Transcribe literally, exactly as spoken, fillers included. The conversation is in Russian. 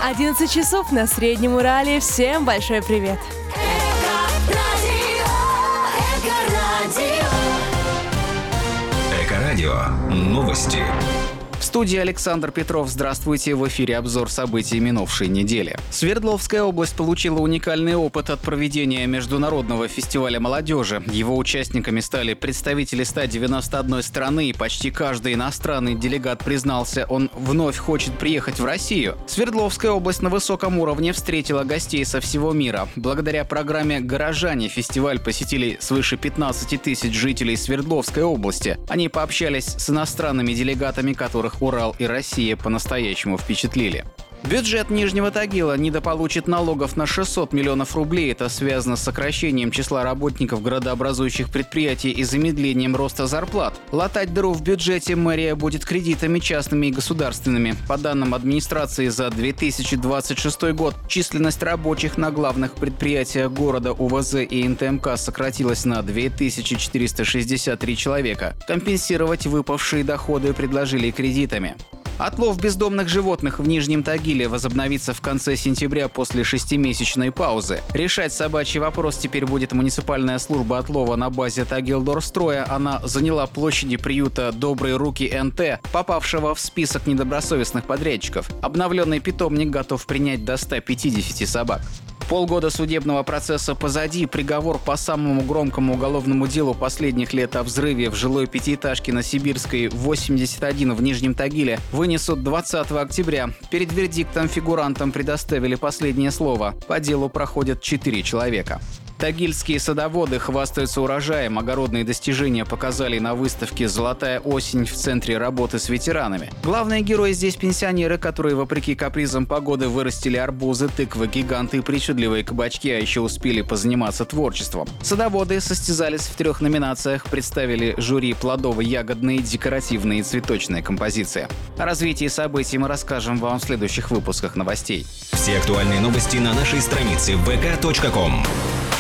одиннадцать часов на Среднем Урале. Всем большой привет. Эко-радио. Новости. В студии Александр Петров. Здравствуйте. В эфире обзор событий минувшей недели. Свердловская область получила уникальный опыт от проведения международного фестиваля молодежи. Его участниками стали представители ста девяноста одной страны, и почти каждый иностранный делегат признался, он вновь хочет приехать в Россию. Свердловская область на высоком уровне встретила гостей со всего мира. Благодаря программе «Горожане» фестиваль посетили свыше пятнадцати тысяч жителей Свердловской области. Они пообщались с иностранными делегатами, которых Урал и Россия по-настоящему впечатлили. Бюджет Нижнего Тагила недополучит налогов на шестьсот миллионов рублей. Это связано с сокращением числа работников градообразующих предприятий и замедлением роста зарплат. Латать дыру в бюджете мэрия будет кредитами частными и государственными. По данным администрации, за две тысячи двадцать шестой год численность рабочих на главных предприятиях города УВЗ и эн тэ эм ка сократилась на две тысячи четыреста шестьдесят три человека. Компенсировать выпавшие доходы предложили кредитами. Отлов бездомных животных в Нижнем Тагиле возобновится в конце сентября после шестимесячной паузы. Решать собачий вопрос теперь будет муниципальная служба отлова на базе Тагилдорстроя. Она заняла площади приюта «Добрые руки эн тэ», попавшего в список недобросовестных подрядчиков. Обновленный питомник готов принять до ста пятидесяти собак. Полгода судебного процесса позади. Приговор по самому громкому уголовному делу последних лет о взрыве в жилой пятиэтажке на Сибирской восемьдесят один в Нижнем Тагиле вынесут двадцатого октября. Перед вердиктом фигурантам предоставили последнее слово. По делу проходят четыре человека. Тагильские садоводы хвастаются урожаем. Огородные достижения показали на выставке «Золотая осень» в Центре работы с ветеранами. Главные герои здесь пенсионеры, которые, вопреки капризам погоды, вырастили арбузы, тыквы, гиганты и причудливые кабачки, а еще успели позаниматься творчеством. Садоводы состязались в трех номинациях, представили жюри плодово-ягодные, декоративные и цветочные композиции. О развитии событий мы расскажем вам в следующих выпусках новостей. Все актуальные новости на нашей странице вэ ка точка ком.